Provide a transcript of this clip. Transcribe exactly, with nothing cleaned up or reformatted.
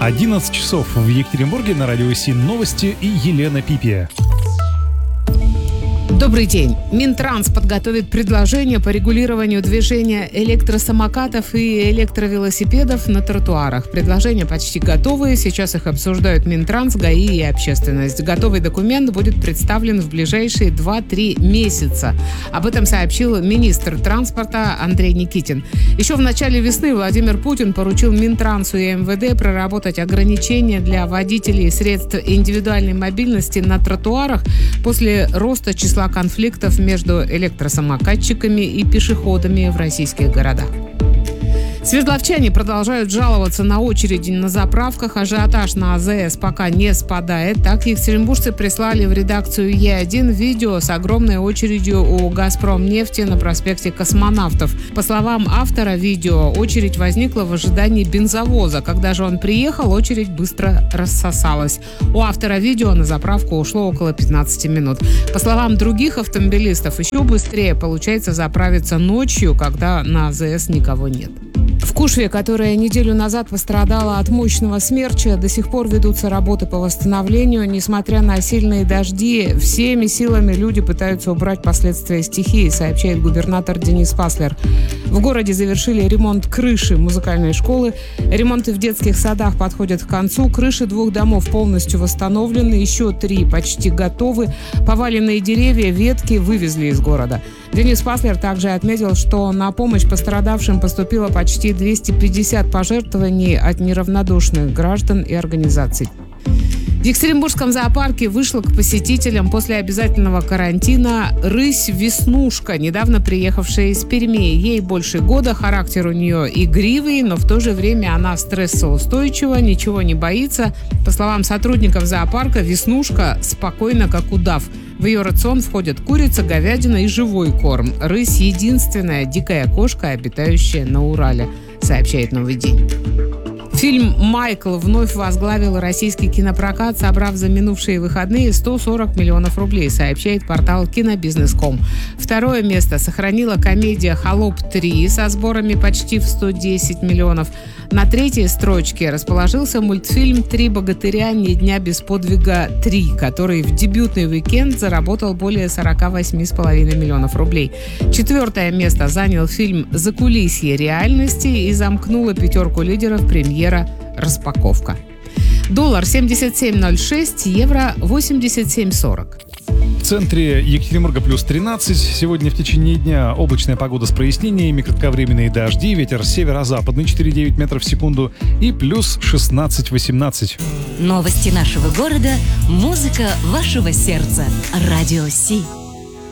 одиннадцать часов в Екатеринбурге, на радио СИ новости и Елена Пипия. Добрый день. Минтранс подготовит предложение по регулированию движения электросамокатов и электровелосипедов на тротуарах. Предложения почти готовы. Сейчас их обсуждают Минтранс, ГАИ и общественность. Готовый документ будет представлен в ближайшие два-три месяца. Об этом сообщил министр транспорта Андрей Никитин. Еще в начале весны Владимир Путин поручил Минтрансу и МВД проработать ограничения для водителей средств индивидуальной мобильности на тротуарах после роста числа конфликтов между электросамокатчиками и пешеходами в российских городах. Свердловчане продолжают жаловаться на очереди на заправках. Ажиотаж на АЗС пока не спадает. Так, екатеринбуржцы прислали в редакцию Е один видео с огромной очередью у «Газпромнефти» на проспекте Космонавтов. По словам автора видео, очередь возникла в ожидании бензовоза. Когда же он приехал, очередь быстро рассосалась. У автора видео на заправку ушло около пятнадцати минут. По словам других автомобилистов, еще быстрее получается заправиться ночью, когда на АЗС никого нет. В Кушве, которая неделю назад пострадала от мощного смерча, до сих пор ведутся работы по восстановлению. Несмотря на сильные дожди, всеми силами люди пытаются убрать последствия стихии, сообщает губернатор Денис Паслер. В городе завершили ремонт крыши музыкальной школы. Ремонты в детских садах подходят к концу. Крыши двух домов полностью восстановлены, еще три почти готовы. Поваленные деревья, ветки вывезли из города. Денис Паслер также отметил, что на помощь пострадавшим поступило почти двести пятьдесят пожертвований от неравнодушных граждан и организаций. В Екатеринбургском зоопарке вышла к посетителям после обязательного карантина рысь-веснушка, недавно приехавшая из Перми. Ей больше года, характер у нее игривый, но в то же время она стрессоустойчива, ничего не боится. По словам сотрудников зоопарка, веснушка спокойна, как удав. В ее рацион входят курица, говядина и живой корм. Рысь – единственная дикая кошка, обитающая на Урале, сообщает «Новый день». Фильм «Майкл» вновь возглавил российский кинопрокат, собрав за минувшие выходные сто сорок миллионов рублей, сообщает портал кинобизнес точка ком. Второе место сохранила комедия «Холоп три» со сборами почти в сто десять миллионов. На третьей строчке расположился мультфильм «Три богатыря. Ни дня без подвига три», который в дебютный уикенд заработал более сорок восемь целых пять десятых миллионов рублей. Четвертое место занял фильм «Закулисье реальности» и замкнула пятерку лидеров премьера «Распаковка». Доллар семьдесят семь ноль шесть, евро восемьдесят семь сорок. В центре Екатеринбурга плюс тринадцать. Сегодня в течение дня облачная погода с прояснениями, кратковременные дожди, ветер северо-западный четыре целых девять метров в секунду и плюс шестнадцать восемнадцать. Новости нашего города, музыка вашего сердца. Радио СИ.